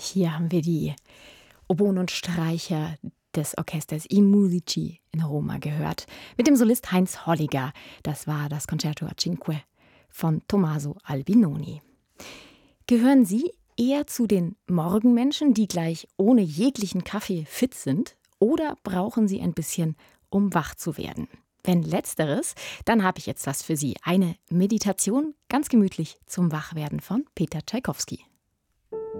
Hier haben wir die Oboen und Streicher des Orchesters I Musici in Roma gehört. Mit dem Solist Heinz Holliger. Das war das Concerto a Cinque von Tommaso Albinoni. Gehören Sie eher zu den Morgenmenschen, die gleich ohne jeglichen Kaffee fit sind? Oder brauchen Sie ein bisschen, um wach zu werden? Wenn Letzteres, dann habe ich jetzt was für Sie. Eine Meditation ganz gemütlich zum Wachwerden von Peter Tschaikowski.